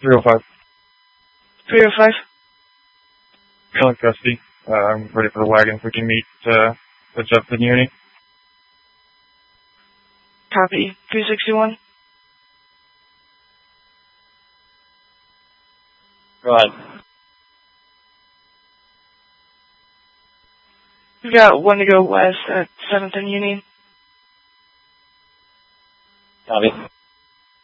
305. 305. Still in custody. I'm ready for the wagon. We can meet the Jefferson Uni. Copy. 361. Go ahead. We've got one to go west at 7th and Union. Copy.